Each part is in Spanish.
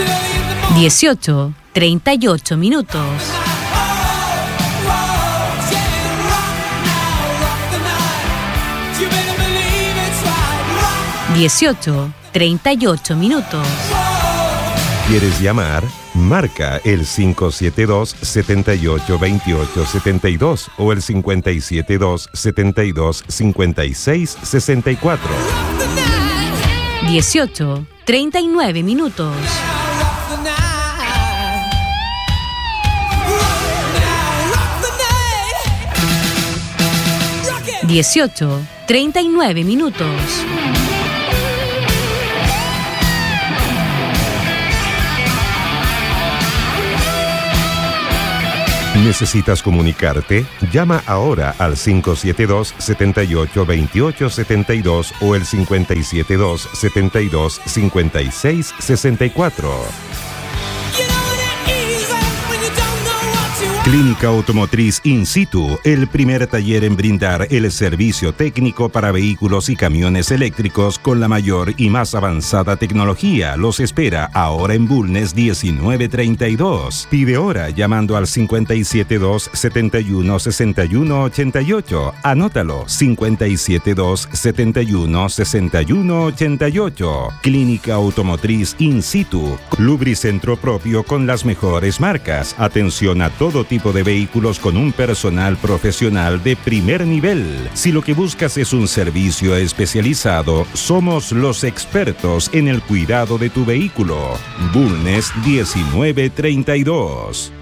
18:38 minutos. 18:38 minutos. ¿Quieres llamar? Marca el 572-782872 o el 572-725664. 18:39 minutos. 18:39 minutos. ¿Necesitas comunicarte? Llama ahora al 572-782872 o el 572-725664. Clínica Automotriz In Situ, el primer taller en brindar el servicio técnico para vehículos y camiones eléctricos con la mayor y más avanzada tecnología. Los espera ahora en Bulnes 1932. Pide hora llamando al 572-71-6188. Anótalo, 572-71-6188. Clínica Automotriz In Situ, lubricentro propio con las mejores marcas. Atención a todo tipo de vehículos con un personal profesional de primer nivel. Si lo que buscas es un servicio especializado, somos los expertos en el cuidado de tu vehículo. Bulnes 1932.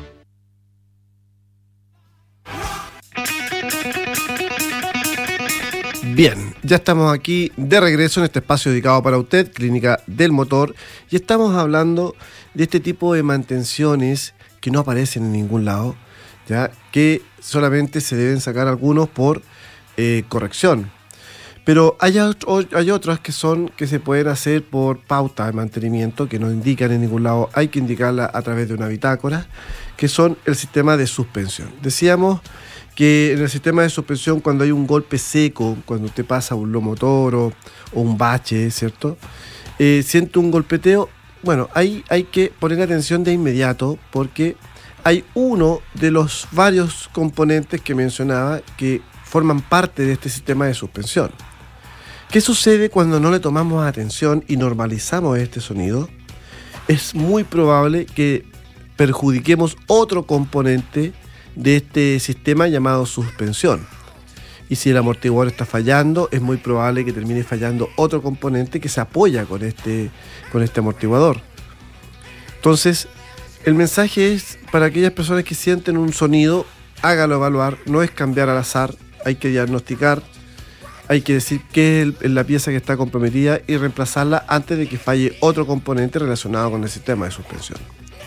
Bien, ya estamos aquí de regreso en este espacio dedicado para usted, Clínica del Motor, y estamos hablando de este tipo de mantenciones que no aparecen en ningún lado, ¿ya? Que solamente se deben sacar algunos por corrección. Pero hay otras que se pueden hacer por pauta de mantenimiento que no indican en ningún lado, hay que indicarla a través de una bitácora, que son el sistema de suspensión. Decíamos que en el sistema de suspensión, cuando hay un golpe seco, cuando usted pasa un lomotor o un bache, ¿cierto? Siente un golpeteo. Bueno, ahí hay que poner atención de inmediato porque hay uno de los varios componentes que mencionaba que forman parte de este sistema de suspensión. ¿Qué sucede cuando no le tomamos atención y normalizamos este sonido? Es muy probable que perjudiquemos otro componente de este sistema llamado suspensión. Y si el amortiguador está fallando, es muy probable que termine fallando otro componente que se apoya con este amortiguador. Entonces, el mensaje es para aquellas personas que sienten un sonido, hágalo evaluar, no es cambiar al azar, hay que diagnosticar, hay que decir qué es la pieza que está comprometida y reemplazarla antes de que falle otro componente relacionado con el sistema de suspensión.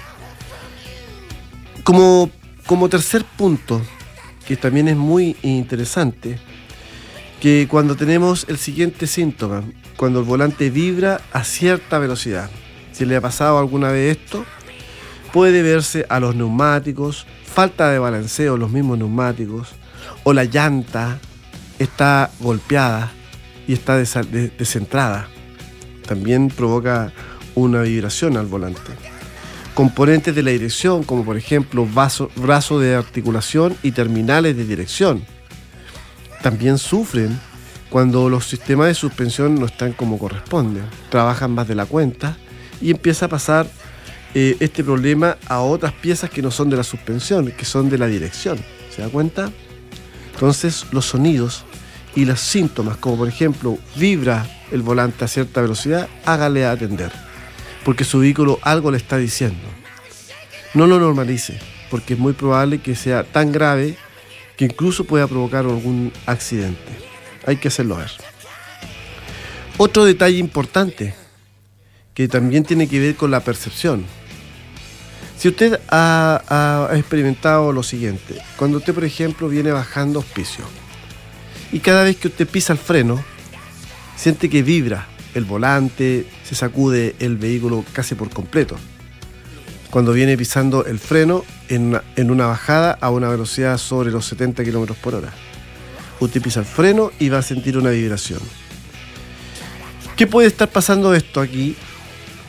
Como tercer punto, que también es muy interesante, que cuando tenemos el siguiente síntoma, cuando el volante vibra a cierta velocidad, si le ha pasado alguna vez esto, puede verse a los neumáticos, falta de balanceo en los mismos neumáticos, o la llanta está golpeada y está descentrada. También provoca una vibración al volante. Componentes de la dirección, como por ejemplo brazo de articulación y terminales de dirección, también sufren cuando los sistemas de suspensión no están como corresponden, trabajan más de la cuenta y empieza a pasar este problema a otras piezas que no son de la suspensión, que son de la dirección. ¿Se da cuenta? Entonces los sonidos y los síntomas, como por ejemplo vibra el volante a cierta velocidad, hágale atender, porque su vehículo algo le está diciendo. No lo normalice, porque es muy probable que sea tan grave que incluso pueda provocar algún accidente. Hay que hacerlo ver. Otro detalle importante, que también tiene que ver con la percepción. Si usted ha experimentado lo siguiente, cuando usted, por ejemplo, viene bajando auspicio, y cada vez que usted pisa el freno, siente que vibra el volante, se sacude el vehículo casi por completo. Cuando viene pisando el freno en una bajada a una velocidad sobre los 70 km por hora. Usted pisa el freno y va a sentir una vibración. ¿Qué puede estar pasando esto aquí?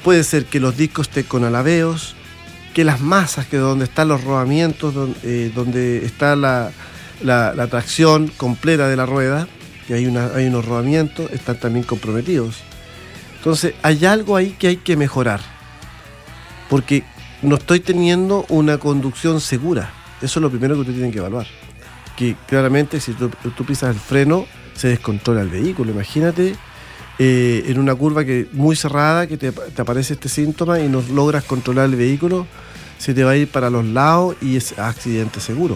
puede ser que los discos estén con alabeos, que las masas, que donde están los rodamientos, donde está la tracción completa de la rueda, que hay unos rodamientos, están también comprometidos. Entonces hay algo ahí que hay que mejorar, porque no estoy teniendo una conducción segura. Eso es lo primero que usted tiene que evaluar. Que claramente si tú pisas el freno, se descontrola el vehículo. Imagínate en una curva muy cerrada que te aparece este síntoma y no logras controlar el vehículo, se te va a ir para los lados y es accidente seguro.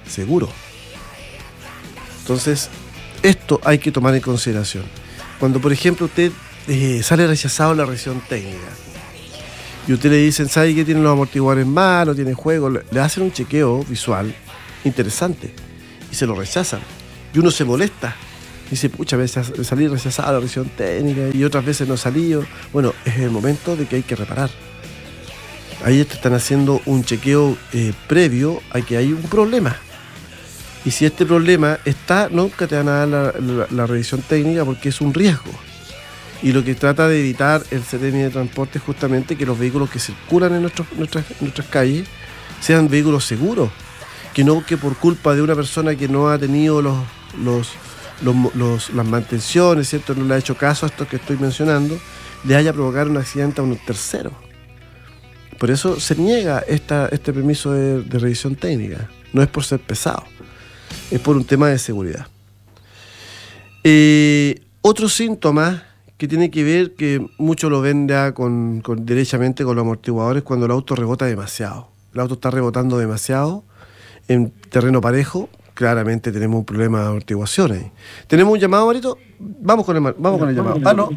Entonces, esto hay que tomar en consideración. Cuando, por ejemplo, usted sale rechazado la revisión técnica y usted le dicen, ¿sabe que tiene los amortiguadores malos, tiene juego? Le hacen un chequeo visual interesante y se lo rechazan. Y uno se molesta. Dice, pucha, a veces salí rechazado la revisión técnica y otras veces no he salido. Bueno, es el momento de que hay que reparar. Ahí te están haciendo un chequeo previo a que hay un problema. Y si este problema está, nunca te van a dar la revisión técnica porque es un riesgo. Y lo que trata de evitar el CEREMI de transporte es justamente que los vehículos que circulan en nuestras calles sean vehículos seguros. Que no que por culpa de una persona que no ha tenido las mantenciones, ¿cierto?, no le ha hecho caso a esto que estoy mencionando, le haya provocado un accidente a un tercero. Por eso se niega este permiso de revisión técnica. No es por ser pesado, es por un tema de seguridad. Otro síntoma que tiene que ver, que muchos lo ven ya derechamente con los amortiguadores, cuando el auto rebota demasiado. El auto está rebotando demasiado en terreno parejo. Claramente tenemos un problema de amortiguaciones. ¿Tenemos un llamado, Marito? Vamos con el llamado.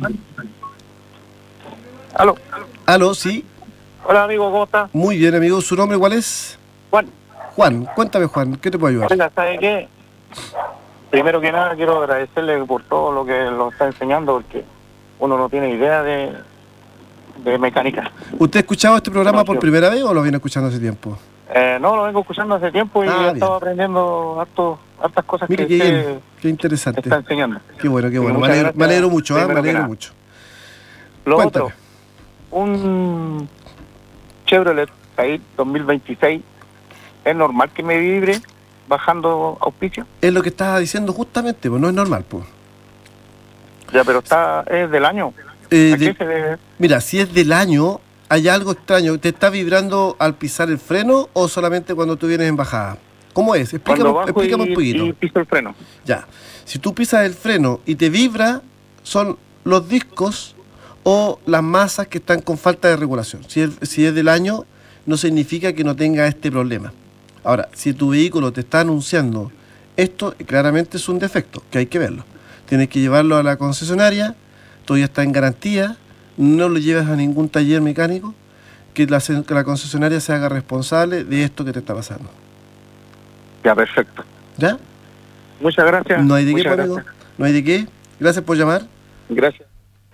¿Aló? Sí. Hola, amigo, ¿cómo estás? Muy bien, amigo. ¿Su nombre cuál es? Juan, cuéntame, Juan, ¿qué te puedo ayudar? Oiga, ¿sabe qué? Primero que nada quiero agradecerle por todo lo que nos está enseñando, porque uno no tiene idea de mecánica. ¿Usted ha escuchado este programa por primera vez o lo viene escuchando hace tiempo? No, lo vengo escuchando hace tiempo y he estado aprendiendo hartas cosas. Mire, que qué interesante. está enseñando. Qué bueno. Me alegro mucho, me alegro mucho. Lo Cuéntame. otro, un Chevrolet Caid 2026, ¿es normal que me vibre bajando auspicio? Es lo que estaba diciendo justamente, pues no es normal, pues. Ya, pero es del año. ¿A qué se debe? Mira, si es del año, hay algo extraño. ¿Te está vibrando al pisar el freno o solamente cuando tú vienes en bajada? ¿Cómo es? Explícame un poquito. Y piso el freno. Ya. Si tú pisas el freno y te vibra, son los discos o las masas que están con falta de regulación. Si es del año, no significa que no tenga este problema. Ahora, si tu vehículo te está anunciando esto, claramente es un defecto, que hay que verlo. Tienes que llevarlo a la concesionaria, todavía está en garantía, no lo lleves a ningún taller mecánico, que la concesionaria se haga responsable de esto que te está pasando. Ya, perfecto. ¿Ya? Muchas gracias. No hay de qué, amigo. No hay de qué. Gracias por llamar. Gracias.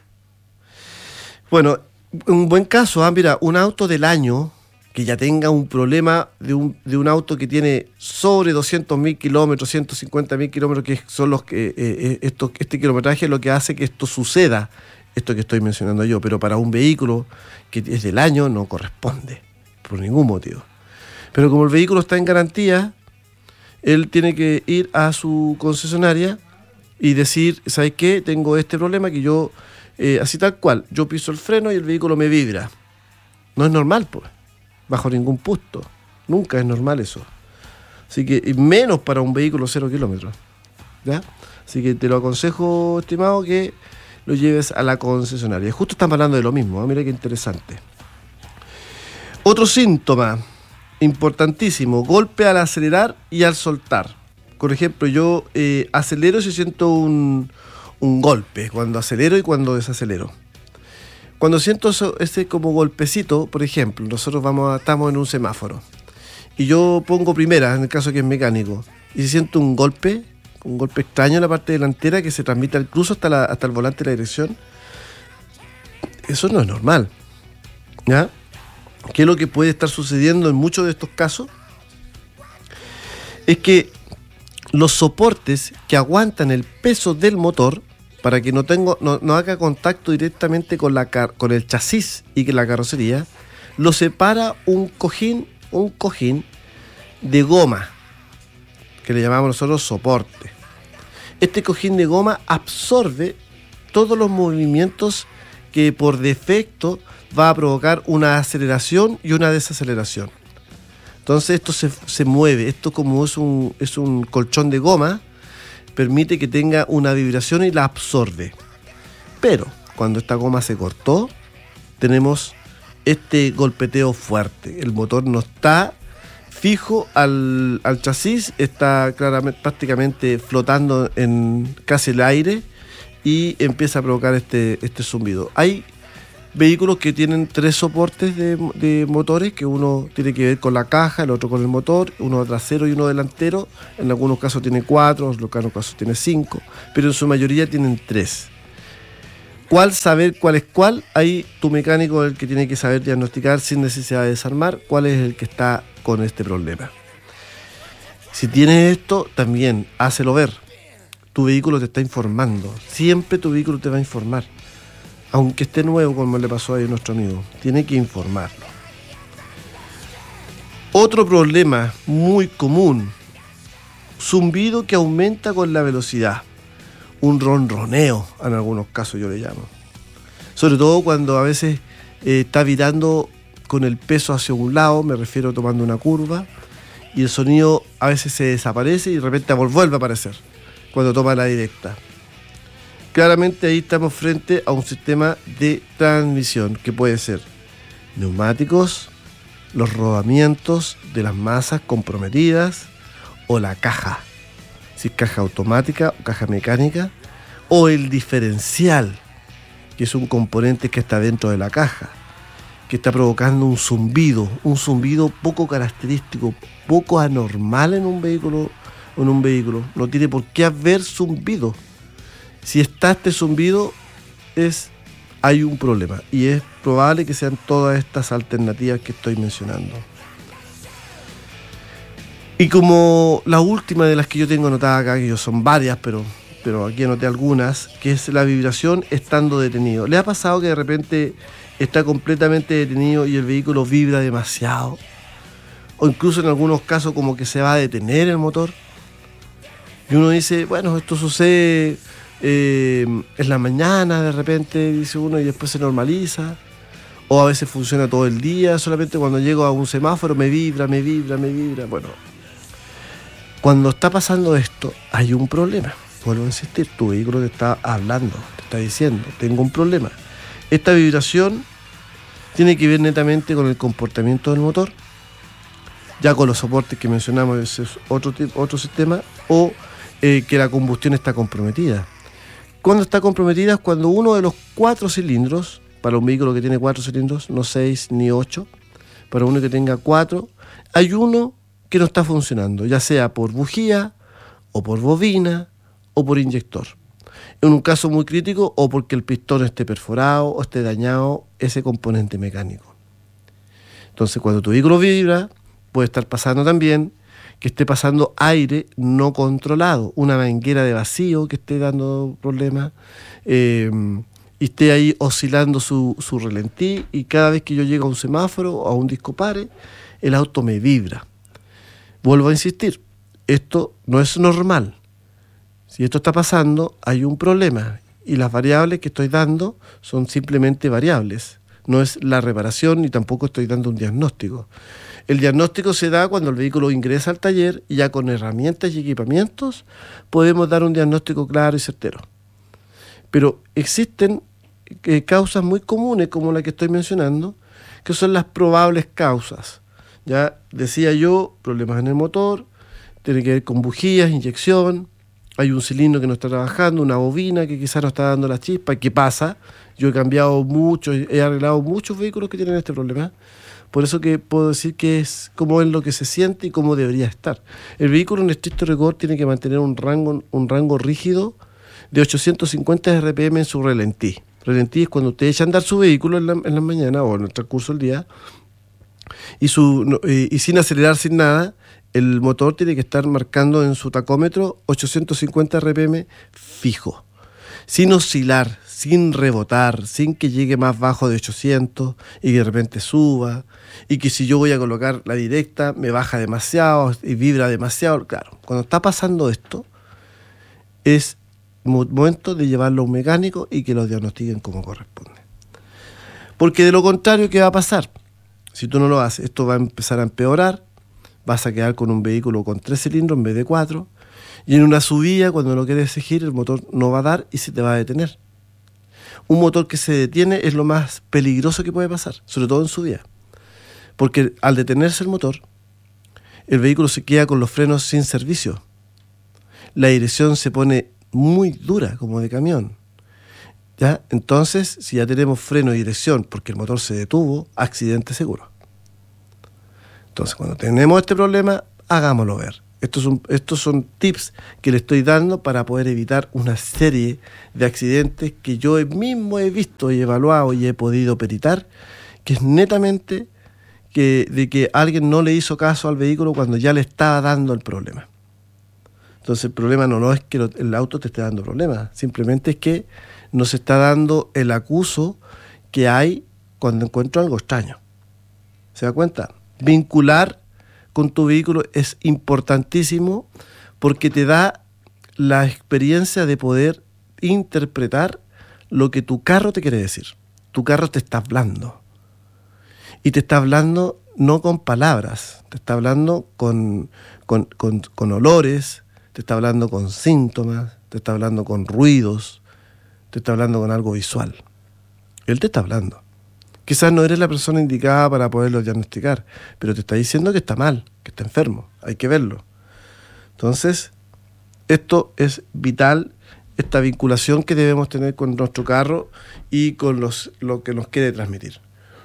Bueno, un buen caso, mira, un auto del año que ya tenga un problema de un auto que tiene sobre 200.000 kilómetros, 150.000 kilómetros, que son los que este kilometraje es lo que hace que esto suceda, esto que estoy mencionando yo, pero para un vehículo que es del año no corresponde, por ningún motivo. Pero como el vehículo está en garantía, él tiene que ir a su concesionaria y decir, ¿sabes qué? Tengo este problema que yo, así tal cual, yo piso el freno y el vehículo me vibra. No es normal, pues, bajo ningún punto. Nunca es normal eso. Así que, y menos para un vehículo 0 kilómetros. ¿Ya? Así que te lo aconsejo, estimado, que lo lleves a la concesionaria. Justo estamos hablando de lo mismo, mira qué interesante. Otro síntoma importantísimo, golpe al acelerar y al soltar. Por ejemplo, yo acelero si siento un golpe, cuando acelero y cuando desacelero. Cuando siento ese como golpecito, por ejemplo, nosotros estamos en un semáforo y yo pongo primera, en el caso que es mecánico, y si siento un golpe extraño en la parte delantera que se transmite al cruzo hasta el volante de la dirección, eso no es normal, ¿ya? ¿Qué es lo que puede estar sucediendo en muchos de estos casos? Es que los soportes que aguantan el peso del motor para que no haga contacto directamente con el chasis y que la carrocería, lo separa un cojín de goma, que le llamamos nosotros soporte. Este cojín de goma absorbe todos los movimientos que por defecto va a provocar una aceleración y una desaceleración. Entonces esto se mueve, esto como es un colchón de goma, permite que tenga una vibración y la absorbe. Pero cuando esta goma se cortó, tenemos este golpeteo fuerte. El motor no está fijo al chasis, está claramente, prácticamente flotando en casi el aire y empieza a provocar este zumbido. Hay vehículos que tienen 3 soportes de motores, que uno tiene que ver con la caja, el otro con el motor, uno trasero y uno delantero. En algunos casos tiene 4, en algunos casos tiene 5, pero en su mayoría tienen 3. Saber cuál es cuál, ahí tu mecánico es el que tiene que saber diagnosticar sin necesidad de desarmar cuál es el que está con este problema. Si tienes esto, también hácelo ver. Tu vehículo te está informando. Siempre tu vehículo te va a informar. Aunque esté nuevo, como le pasó a nuestro amigo, tiene que informarlo. Otro problema muy común, zumbido que aumenta con la velocidad. Un ronroneo, en algunos casos yo le llamo. Sobre todo cuando a veces está virando con el peso hacia un lado, me refiero tomando una curva, y el sonido a veces se desaparece y de repente vuelve a aparecer cuando toma la directa. Claramente ahí estamos frente a un sistema de transmisión que puede ser neumáticos, los rodamientos de las masas comprometidas o la caja, si es caja automática o caja mecánica, o el diferencial, que es un componente que está dentro de la caja, que está provocando un zumbido poco característico, poco anormal en un vehículo. No tiene por qué haber zumbido. Si está este zumbido, hay un problema, y es probable que sean todas estas alternativas que estoy mencionando. Y como la última de las que yo tengo anotada acá, que son varias, pero aquí anoté algunas, que es la vibración estando detenido. ¿Le ha pasado que de repente está completamente detenido y el vehículo vibra demasiado? O incluso en algunos casos como que se va a detener el motor. Y uno dice, bueno, esto sucede en la mañana de repente, dice uno, y después se normaliza. O a veces funciona todo el día, solamente cuando llego a un semáforo me vibra. Bueno, cuando está pasando esto, hay un problema. Vuelvo a insistir, tu vehículo te está hablando, te está diciendo, tengo un problema. Esta vibración tiene que ver netamente con el comportamiento del motor, ya con los soportes que mencionamos, ese es otro sistema, o que la combustión está comprometida. Cuando está comprometida es cuando uno de los 4 cilindros, para un vehículo que tiene 4 cilindros, no 6 ni 8, para uno que tenga 4, hay uno que no está funcionando, ya sea por bujía, o por bobina, o por inyector. En un caso muy crítico, o porque el pistón esté perforado, o esté dañado ese componente mecánico. Entonces, cuando tu vehículo vibra, puede estar pasando también que esté pasando aire no controlado, una manguera de vacío que esté dando problemas, y esté ahí oscilando su relentí, y cada vez que yo llego a un semáforo o a un disco pare, el auto me vibra. Vuelvo a insistir, esto no es normal. Si esto está pasando, hay un problema, y las variables que estoy dando son simplemente variables. No es la reparación, ni tampoco estoy dando un diagnóstico. El diagnóstico se da cuando el vehículo ingresa al taller, y ya con herramientas y equipamientos podemos dar un diagnóstico claro y certero. Pero existen causas muy comunes, como la que estoy mencionando, que son las probables causas. Ya decía yo, problemas en el motor, tiene que ver con bujías, inyección, hay un cilindro que no está trabajando, una bobina que quizás no está dando la chispa. ¿Qué pasa? Yo he cambiado mucho, he arreglado muchos vehículos que tienen este problema. Por eso que puedo decir que es cómo es lo que se siente y cómo debería estar. El vehículo en estricto rigor tiene que mantener un rango rígido de 850 RPM en su relentí. Relentí es cuando usted echa a andar su vehículo en la mañana o en el transcurso del día, y sin acelerar, sin nada, el motor tiene que estar marcando en su tacómetro 850 RPM fijo. sin oscilar, sin rebotar, sin que llegue más bajo de 800 y que de repente suba, y que si yo voy a colocar la directa me baja demasiado y vibra demasiado. Claro, cuando está pasando esto es momento de llevarlo a un mecánico y que lo diagnostiquen como corresponde. Porque de lo contrario, ¿qué va a pasar? Si tú no lo haces, esto va a empezar a empeorar, vas a quedar con un vehículo con 3 cilindros en vez de 4, y en una subida, cuando lo quieres exigir, el motor no va a dar y se te va a detener. Un motor que se detiene es lo más peligroso que puede pasar, sobre todo en subida. Porque al detenerse el motor, el vehículo se queda con los frenos sin servicio. La dirección se pone muy dura, como de camión. ¿Ya? Entonces, si ya tenemos freno y dirección porque el motor se detuvo, accidente seguro. Entonces, cuando tenemos este problema, hagámoslo ver. Estos son tips que le estoy dando para poder evitar una serie de accidentes que yo mismo he visto y evaluado y he podido peritar, que es netamente de que alguien no le hizo caso al vehículo cuando ya le estaba dando el problema. Entonces el problema no es que el auto te esté dando problemas, simplemente es que nos está dando el acuso que hay cuando encuentro algo extraño. ¿Se da cuenta? Vincular con tu vehículo es importantísimo porque te da la experiencia de poder interpretar lo que tu carro te quiere decir. Tu carro te está hablando. Y te está hablando no con palabras, te está hablando con olores, te está hablando con síntomas, te está hablando con ruidos, te está hablando con algo visual. Él te está hablando. Quizás no eres la persona indicada para poderlo diagnosticar, pero te está diciendo que está mal, que está enfermo, hay que verlo. Entonces, esto es vital, esta vinculación que debemos tener con nuestro carro y con lo que nos quiere transmitir.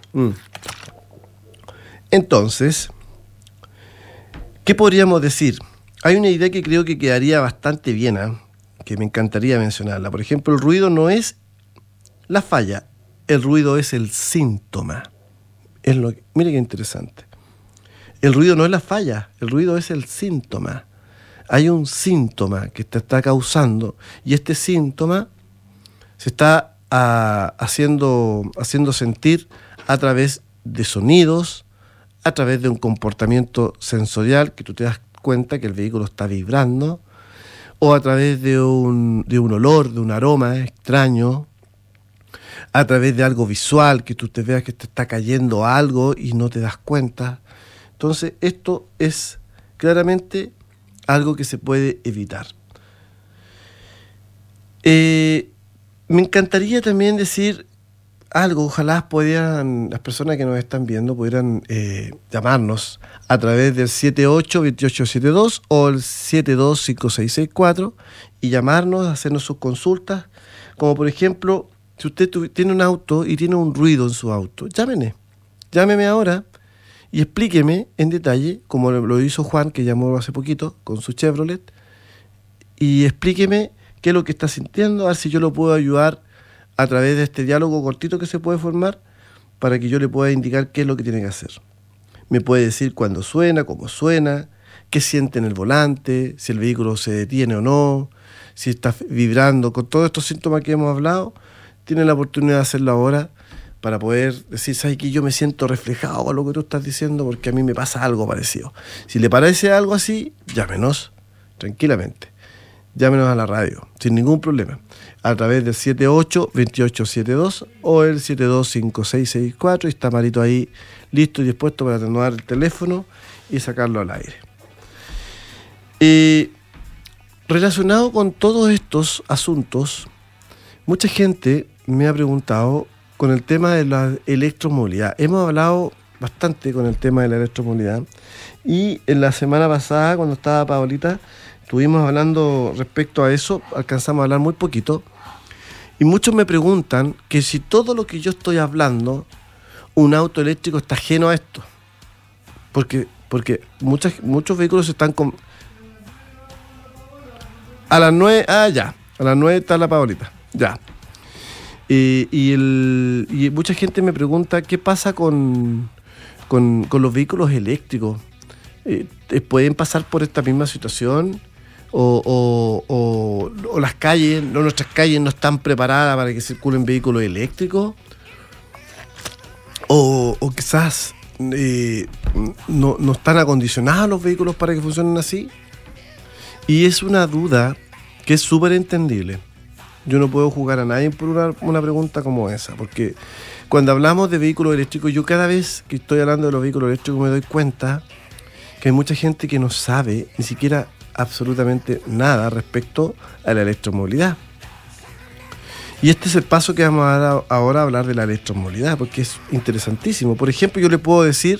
Entonces, ¿qué podríamos decir? Hay una idea que creo que quedaría bastante bien, que me encantaría mencionarla. Por ejemplo, el ruido no es la falla, el ruido es el síntoma. Mire qué interesante. El ruido no es la falla, el ruido es el síntoma. Hay un síntoma que te está causando y este síntoma se está haciendo sentir a través de sonidos, a través de un comportamiento sensorial que tú te das cuenta que el vehículo está vibrando, o a través de un olor, de un aroma extraño, a través de algo visual, que tú te veas que te está cayendo algo y no te das cuenta. Entonces, esto es claramente algo que se puede evitar. Me encantaría también decir algo, ojalá las personas que nos están viendo pudieran llamarnos a través del 78-2872 o el 725664 y llamarnos, hacernos sus consultas, como por ejemplo, si usted tiene un auto y tiene un ruido en su auto, llámeme ahora y explíqueme en detalle, como lo hizo Juan, que llamó hace poquito con su Chevrolet, y explíqueme qué es lo que está sintiendo, a ver si yo lo puedo ayudar a través de este diálogo cortito que se puede formar para que yo le pueda indicar qué es lo que tiene que hacer. Me puede decir cuándo suena, cómo suena, qué siente en el volante, si el vehículo se detiene o no, si está vibrando. Con todos estos síntomas que hemos hablado, tiene la oportunidad de hacerlo ahora para poder decir, ¿sabes qué? Yo me siento reflejado con lo que tú estás diciendo porque a mí me pasa algo parecido. Si le parece algo así, llámenos tranquilamente. Llámenos a la radio, sin ningún problema, a través del 78-2872 o el 725664, y está Marito ahí listo y dispuesto para atenuar el teléfono y sacarlo al aire. Relacionado con todos estos asuntos, mucha gente me ha preguntado con el tema de la electromovilidad. Hemos hablado bastante con el tema de la electromovilidad y en la semana pasada, cuando estaba Paolita, estuvimos hablando respecto a eso, alcanzamos a hablar muy poquito, y muchos me preguntan que si todo lo que yo estoy hablando, un auto eléctrico está ajeno a esto. Porque muchos vehículos están con... A las 9, ya, a las 9 está la Paolita, ya. Y mucha gente me pregunta qué pasa con los vehículos eléctricos. ¿Pueden pasar por esta misma situación? o las calles, nuestras calles no están preparadas para que circulen vehículos eléctricos, o quizás no están acondicionados los vehículos para que funcionen así. Y es una duda que es súper entendible. Yo no puedo juzgar a nadie por una pregunta como esa, porque cuando hablamos de vehículos eléctricos, yo cada vez que estoy hablando de los vehículos eléctricos me doy cuenta que hay mucha gente que no sabe ni siquiera absolutamente nada respecto a la electromovilidad. Y este es el paso que vamos a dar ahora a hablar de la electromovilidad, porque es interesantísimo. Por ejemplo, yo le puedo decir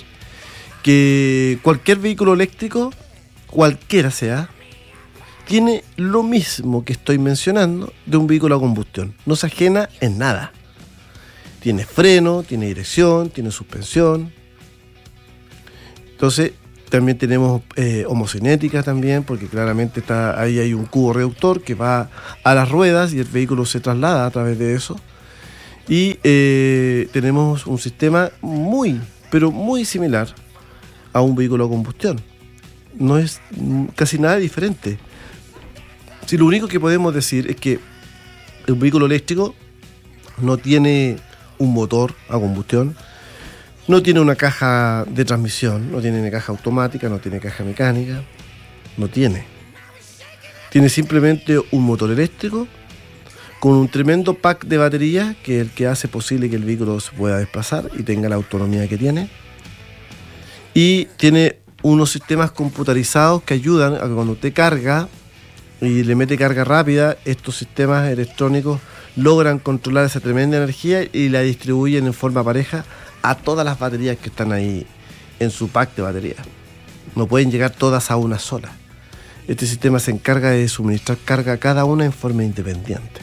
que cualquier vehículo eléctrico, cualquiera sea, tiene lo mismo que estoy mencionando de un vehículo a combustión. No se ajena en nada. Tiene freno, tiene dirección, tiene suspensión. Entonces, también tenemos homocinética también, porque claramente ahí hay un cubo reductor que va a las ruedas y el vehículo se traslada a través de eso. Y tenemos un sistema pero muy similar a un vehículo a combustión. No es casi nada diferente. Si lo único que podemos decir es que un vehículo eléctrico no tiene un motor a combustión, no tiene una caja de transmisión, no tiene caja automática, no tiene caja mecánica, no tiene. Tiene simplemente un motor eléctrico con un tremendo pack de batería, que es el que hace posible que el vehículo se pueda desplazar y tenga la autonomía que tiene. Y tiene unos sistemas computarizados que ayudan a que cuando usted carga y le mete carga rápida, estos sistemas electrónicos logran controlar esa tremenda energía y la distribuyen en forma pareja a todas las baterías que están ahí en su pack de baterías. No pueden llegar todas a una sola. Este sistema se encarga de suministrar carga a cada una en forma independiente.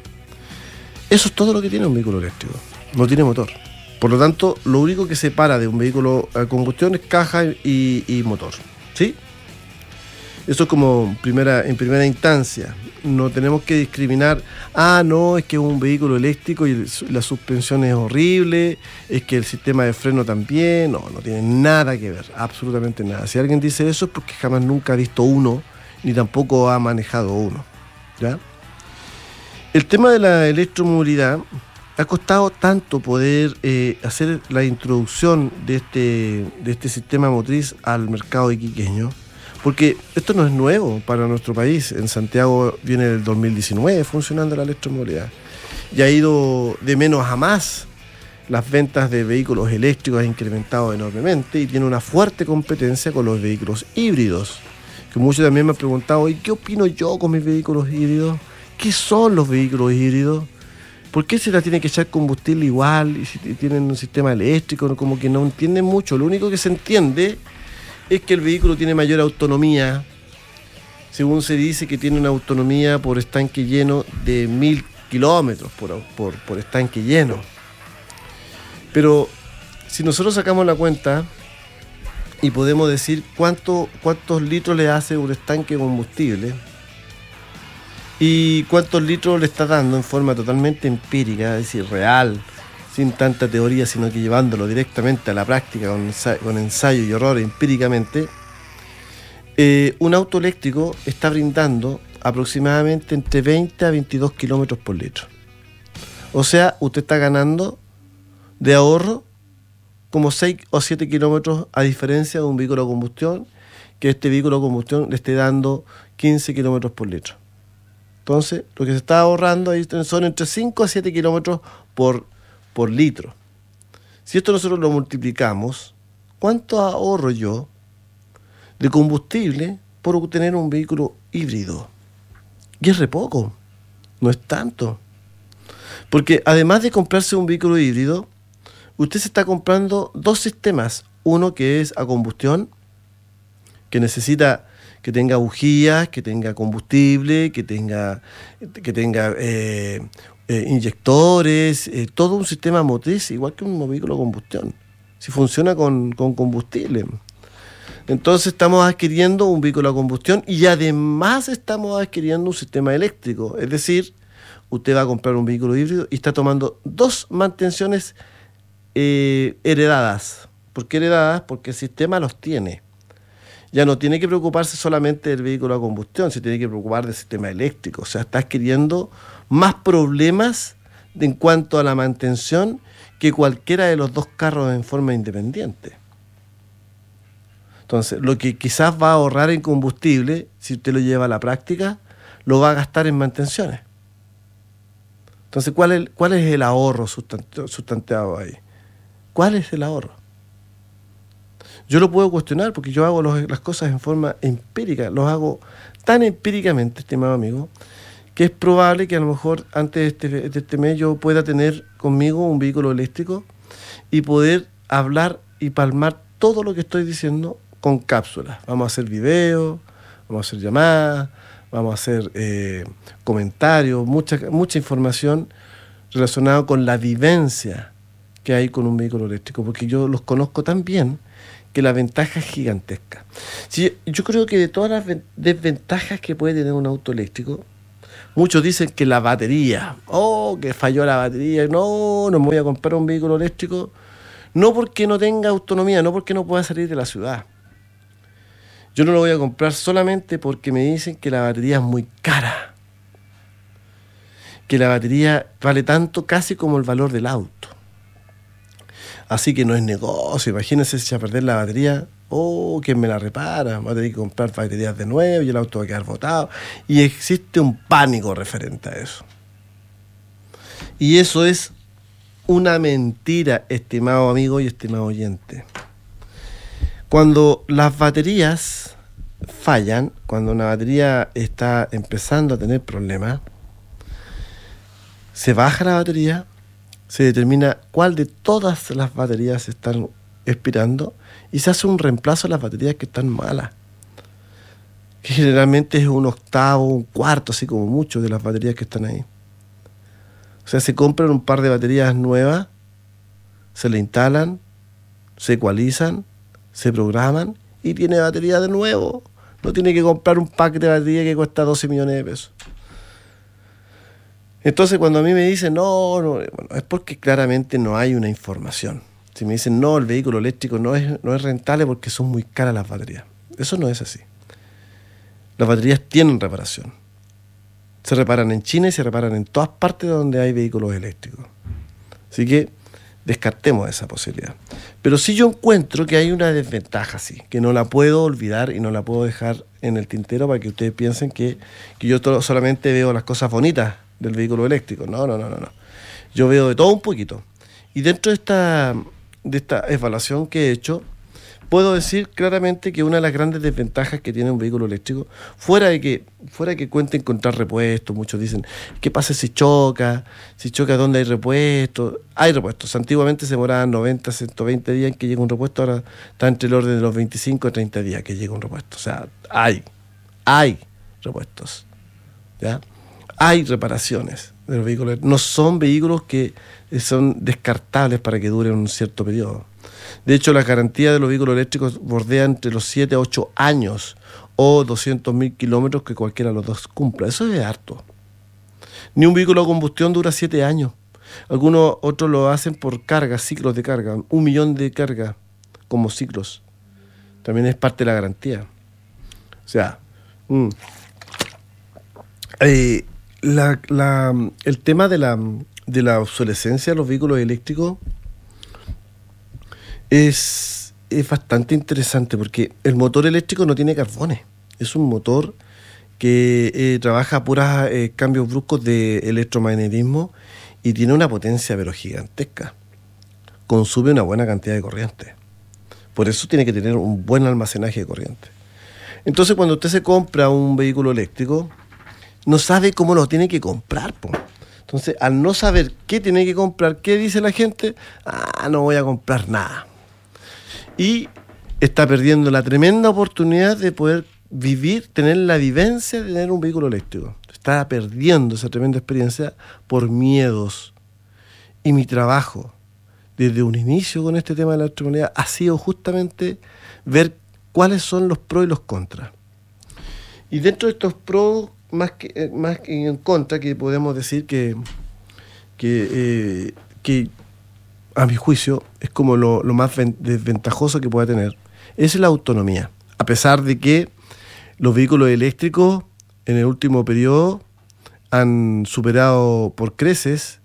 Eso es todo lo que tiene un vehículo eléctrico. No tiene motor. Por lo tanto, lo único que separa de un vehículo a combustión es caja y motor. ¿Sí? Eso es como en primera instancia. No tenemos que discriminar, no, es que es un vehículo eléctrico y la suspensión es horrible, es que el sistema de freno también, no tiene nada que ver, absolutamente nada. Si alguien dice eso es porque jamás nunca ha visto uno, ni tampoco ha manejado uno, ¿ya? El tema de la electromovilidad ha costado tanto poder hacer la introducción de este sistema motriz al mercado iquiqueño, porque esto no es nuevo para nuestro país. En Santiago viene del 2019 funcionando la electromovilidad. Y ha ido de menos a más. Las ventas de vehículos eléctricos han incrementado enormemente y tiene una fuerte competencia con los vehículos híbridos. Que muchos también me han preguntado, ¿y qué opino yo con mis vehículos híbridos? ¿Qué son los vehículos híbridos? ¿Por qué se la tiene que echar combustible igual? Y si tienen un sistema eléctrico, como que no entienden mucho. Lo único que se entiende es que el vehículo tiene mayor autonomía. Según se dice que tiene una autonomía por estanque lleno de 1000 kilómetros por estanque lleno. Pero si nosotros sacamos la cuenta y podemos decir cuántos litros le hace un estanque de combustible y cuántos litros le está dando en forma totalmente empírica, es decir, real, sin tanta teoría, sino que llevándolo directamente a la práctica con ensayo y error empíricamente, un auto eléctrico está brindando aproximadamente entre 20 a 22 kilómetros por litro. O sea, usted está ganando de ahorro como 6 o 7 kilómetros, a diferencia de un vehículo a combustión, que este vehículo a combustión le esté dando 15 kilómetros por litro. Entonces, lo que se está ahorrando ahí son entre 5 a 7 kilómetros por litro. Si esto nosotros lo multiplicamos, ¿cuánto ahorro yo de combustible por obtener un vehículo híbrido? Y es re poco, no es tanto. Porque además de comprarse un vehículo híbrido, usted se está comprando dos sistemas. Uno que es a combustión, que necesita que tenga bujías, que tenga combustible, que tenga inyectores, todo un sistema motriz, igual que un vehículo a combustión, si funciona con combustible. Entonces estamos adquiriendo un vehículo a combustión y además estamos adquiriendo un sistema eléctrico. Es decir, usted va a comprar un vehículo híbrido y está tomando dos mantenciones heredadas. ¿Por qué heredadas? Porque el sistema los tiene. ya no tiene que preocuparse solamente del vehículo a combustión, se tiene que preocupar del sistema eléctrico. O sea, está adquiriendo más problemas en cuanto a la mantención que cualquiera de los dos carros en forma independiente. Entonces, lo que quizás va a ahorrar en combustible, si usted lo lleva a la práctica, lo va a gastar en mantenciones. Entonces, ¿cuál es el ahorro sustantivo ahí? ¿Cuál es el ahorro? Yo lo puedo cuestionar porque yo hago las cosas en forma empírica, los hago tan empíricamente, estimado amigo, que es probable que a lo mejor antes de este mes yo pueda tener conmigo un vehículo eléctrico y poder hablar y palmar todo lo que estoy diciendo con cápsulas. Vamos a hacer videos, vamos a hacer llamadas, vamos a hacer comentarios, mucha información relacionada con la vivencia que hay con un vehículo eléctrico, porque yo los conozco tan bien que la ventaja es gigantesca. Sí, yo creo que de todas las desventajas que puede tener un auto eléctrico, muchos dicen que la batería, que falló la batería, no me voy a comprar un vehículo eléctrico, no porque no tenga autonomía, no porque no pueda salir de la ciudad. Yo no lo voy a comprar solamente porque me dicen que la batería es muy cara, que la batería vale tanto casi como el valor del auto. Así que no es negocio. Imagínense si se va a perder la batería. ¿Quién me la repara? Va a tener que comprar baterías de nuevo y el auto va a quedar botado. Y existe un pánico referente a eso. Y eso es una mentira, estimado amigo y estimado oyente. Cuando las baterías fallan, cuando una batería está empezando a tener problemas, se baja la batería, se determina cuál de todas las baterías están expirando y se hace un reemplazo a las baterías que están malas, que generalmente es un octavo, un cuarto, así como mucho de las baterías que están ahí. O sea, se compran un par de baterías nuevas, se le instalan, se ecualizan, se programan y tiene batería de nuevo. No tiene que comprar un pack de batería que cuesta 12 millones de pesos. Entonces, cuando a mí me dicen, bueno, es porque claramente no hay una información. Si me dicen, no, el vehículo eléctrico no es rentable porque son muy caras las baterías. Eso no es así. Las baterías tienen reparación. Se reparan en China y se reparan en todas partes donde hay vehículos eléctricos. Así que descartemos esa posibilidad. Pero sí yo encuentro que hay una desventaja, sí, que no la puedo olvidar y no la puedo dejar en el tintero para que ustedes piensen que yo solamente veo las cosas bonitas del vehículo eléctrico. No. Yo veo de todo un poquito. Y dentro de esta evaluación que he hecho, puedo decir claramente que una de las grandes desventajas que tiene un vehículo eléctrico, fuera de que cuente encontrar repuestos, muchos dicen, ¿qué pasa si choca? Si choca, ¿dónde hay repuestos? Hay repuestos. Antiguamente se demoraban 90, 120 días en que llega un repuesto, ahora está entre el orden de los 25 a 30 días que llega un repuesto. O sea, hay repuestos, ¿ya? Hay reparaciones de los vehículos. No son vehículos que son descartables para que duren un cierto periodo. De hecho, la garantía de los vehículos eléctricos bordea entre los 7 a 8 años o 200.000 kilómetros que cualquiera de los dos cumpla. Eso es harto. Ni un vehículo a combustión dura 7 años. Algunos otros lo hacen por cargas, ciclos de carga. 1 millón de cargas como ciclos. También es parte de la garantía. O sea, el tema de la obsolescencia de los vehículos eléctricos es bastante interesante porque el motor eléctrico no tiene carbones. Es un motor que trabaja a puros cambios bruscos de electromagnetismo y tiene una potencia pero gigantesca. Consume una buena cantidad de corriente. Por eso tiene que tener un buen almacenaje de corriente. Entonces, cuando usted se compra un vehículo eléctrico, no sabe cómo lo tiene que comprar, po. Entonces, al no saber qué tiene que comprar, ¿qué dice la gente? No voy a comprar nada. Y está perdiendo la tremenda oportunidad de poder tener la vivencia de tener un vehículo eléctrico. Está perdiendo esa tremenda experiencia por miedos. Y mi trabajo, desde un inicio con este tema de la electromovilidad, ha sido justamente ver cuáles son los pros y los contras. Y dentro de estos pros, más que en contra, que podemos decir que a mi juicio es como lo más desventajoso que pueda tener, es la autonomía. A pesar de que los vehículos eléctricos en el último periodo han superado por creces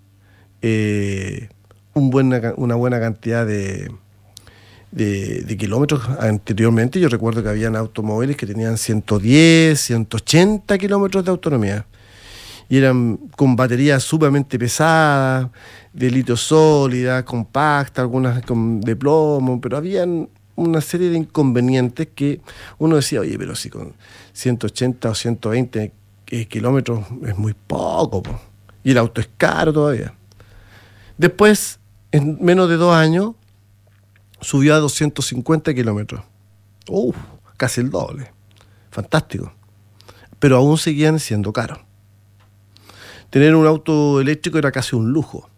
una buena cantidad de kilómetros. Anteriormente yo recuerdo que habían automóviles que tenían 110, 180 kilómetros de autonomía y eran con baterías sumamente pesadas, de litio sólida, compacta, algunas de plomo, pero habían una serie de inconvenientes que uno decía, oye, pero si con 180 o 120 kilómetros es muy poco, po. Y el auto es caro todavía. Después, en menos de 2 años, subió a 250 kilómetros. Casi el doble. Fantástico. Pero aún seguían siendo caros. Tener un auto eléctrico era casi un lujo.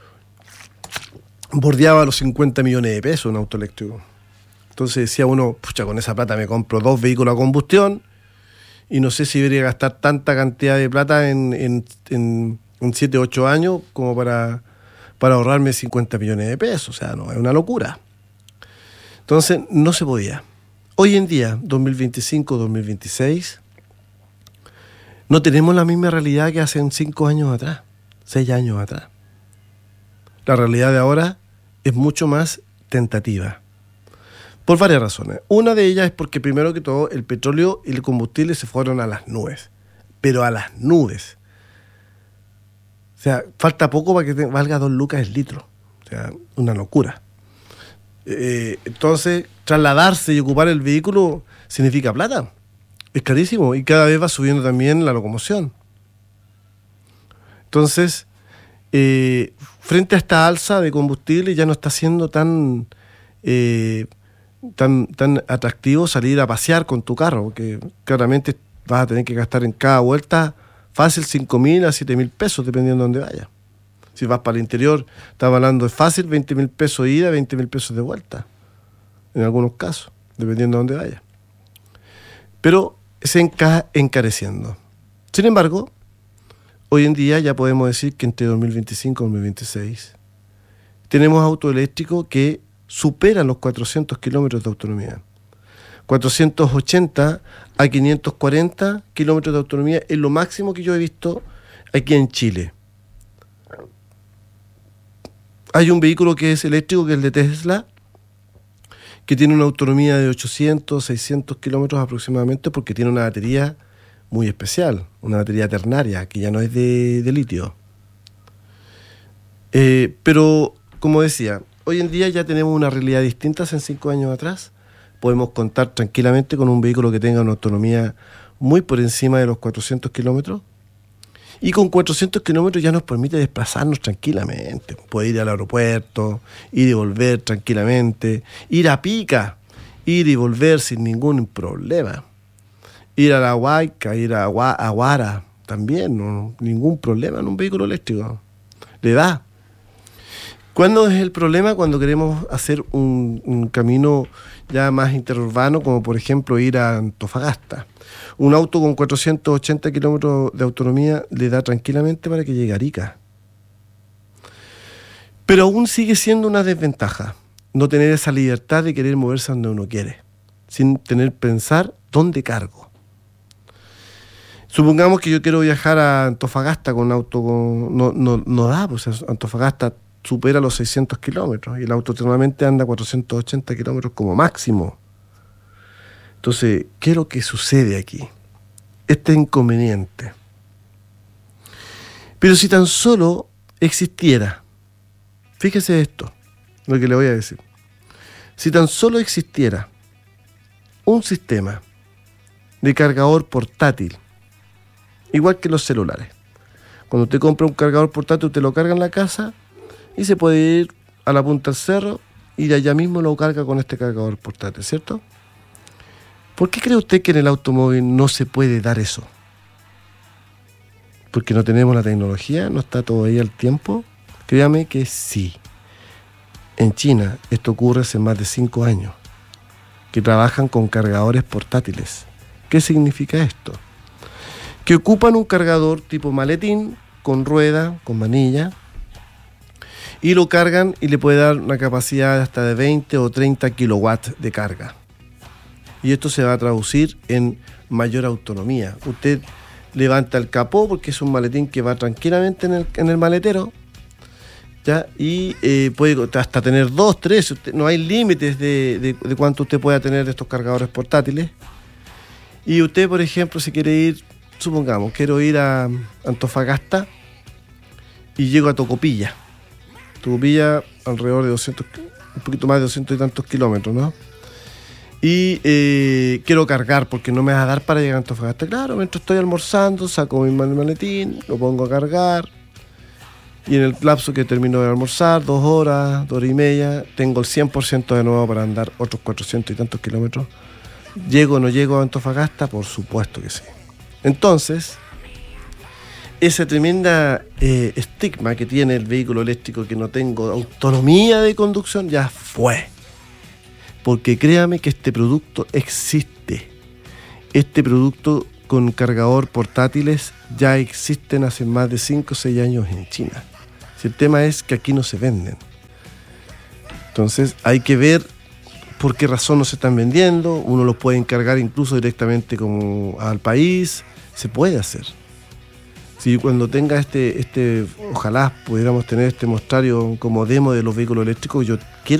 Bordeaba los 50 millones de pesos un auto eléctrico. Entonces decía uno, pucha, con esa plata me compro 2 vehículos a combustión y no sé si debería gastar tanta cantidad de plata en 7 o 8 años como para ahorrarme 50 millones de pesos. O sea, no, es una locura. Entonces, no se podía. Hoy en día, 2025, 2026, no tenemos la misma realidad que hace 5 años atrás, 6 años atrás. La realidad de ahora es mucho más tentativa. Por varias razones. Una de ellas es porque, primero que todo, el petróleo y el combustible se fueron a las nubes. Pero a las nubes. O sea, falta poco para que valga 2 lucas el litro. O sea, una locura. Entonces, trasladarse y ocupar el vehículo significa plata. Es carísimo y cada vez va subiendo también la locomoción. Entonces, frente a esta alza de combustible ya no está siendo tan atractivo salir a pasear con tu carro, porque claramente vas a tener que gastar en cada vuelta fácil 5.000 a 7.000 pesos, dependiendo de dónde vayas. Si vas para el interior, estás hablando de fácil 20.000 pesos de ida, 20.000 pesos de vuelta, en algunos casos, dependiendo de dónde vayas. Pero se encareciendo. Sin embargo, hoy en día ya podemos decir que entre 2025 y 2026 tenemos autos eléctricos que superan los 400 kilómetros de autonomía. 480 a 540 kilómetros de autonomía es lo máximo que yo he visto aquí en Chile. Hay un vehículo que es eléctrico, que es el de Tesla, que tiene una autonomía de 800, 600 kilómetros aproximadamente, porque tiene una batería muy especial, una batería ternaria, que ya no es de litio. Pero, como decía, hoy en día ya tenemos una realidad distinta hace 5 años atrás. Podemos contar tranquilamente con un vehículo que tenga una autonomía muy por encima de los 400 kilómetros. Y con 400 kilómetros ya nos permite desplazarnos tranquilamente. Puede ir al aeropuerto, ir y volver tranquilamente, ir a Pica, ir y volver sin ningún problema. Ir a La Huayca, ir a Guara, también, no, ningún problema en un vehículo eléctrico. Le da. ¿Cuándo es el problema? Cuando queremos hacer un camino ya más interurbano, como por ejemplo ir a Antofagasta. Un auto con 480 kilómetros de autonomía le da tranquilamente para que llegue a Arica. Pero aún sigue siendo una desventaja no tener esa libertad de querer moverse donde uno quiere, sin tener que pensar dónde cargo. Supongamos que yo quiero viajar a Antofagasta con un auto, no da, pues Antofagasta supera los 600 kilómetros y el auto normalmente anda 480 kilómetros como máximo. Entonces, ¿qué es lo que sucede aquí? Este inconveniente. Pero si tan solo existiera, fíjese esto, lo que le voy a decir. Si tan solo existiera un sistema de cargador portátil, igual que los celulares. Cuando usted compra un cargador portátil, usted lo carga en la casa y se puede ir a la punta del cerro y de allá mismo lo carga con este cargador portátil, ¿cierto? ¿Por qué cree usted que en el automóvil no se puede dar eso? ¿Porque no tenemos la tecnología? ¿No está todo ahí al tiempo? Créame que sí. En China esto ocurre hace más de 5 años, que trabajan con cargadores portátiles. ¿Qué significa esto? Que ocupan un cargador tipo maletín, con rueda, con manilla, y lo cargan y le puede dar una capacidad hasta de 20 o 30 kilowatts de carga. Y esto se va a traducir en mayor autonomía. Usted levanta el capó porque es un maletín que va tranquilamente en el maletero, ¿ya? Y puede hasta tener 2, 3, no hay límites de cuánto usted pueda tener de estos cargadores portátiles. Y usted, por ejemplo, si quiere ir, supongamos, quiero ir a Antofagasta y llego a Tocopilla. Tocopilla alrededor de 200, un poquito más de 200 y tantos kilómetros, ¿no? Y quiero cargar porque no me va a dar para llegar a Antofagasta. Claro, mientras estoy almorzando, saco mi maletín, lo pongo a cargar. Y en el lapso que termino de almorzar, 2 horas, 2 horas y media, tengo el 100% de nuevo para andar otros 400 y tantos kilómetros. ¿Llego o no llego a Antofagasta? Por supuesto que sí. Entonces, esa tremenda estigma que tiene el vehículo eléctrico, que no tengo autonomía de conducción, ya fue. Porque créame que este producto existe. Este producto con cargador portátiles ya existen hace más de 5 o 6 años en China. Si el tema es que aquí no se venden. Entonces hay que ver por qué razón no se están vendiendo. Uno los puede encargar incluso directamente como al país. Se puede hacer. Si cuando tenga ojalá pudiéramos tener este mostrario como demo de los vehículos eléctricos, yo quiero